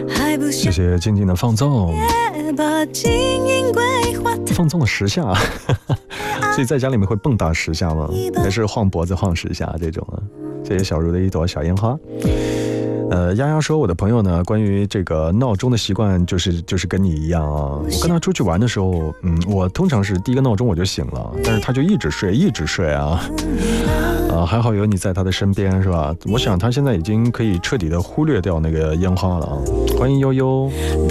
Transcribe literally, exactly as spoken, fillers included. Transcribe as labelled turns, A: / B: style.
A: 谢谢静静的放纵，放纵了十下，所以在家里面会蹦跶十下吗？还是晃脖子晃十下这种啊？谢谢小茹的一朵小烟花。呃，丫丫说我的朋友呢，关于这个闹钟的习惯，就是就是跟你一样啊。我跟他出去玩的时候，嗯，我通常是第一个闹钟我就醒了，但是他就一直睡，一直睡啊。啊，还好有你在他的身边，是吧？我想他现在已经可以彻底的忽略掉那个烟花了啊。欢迎悠悠。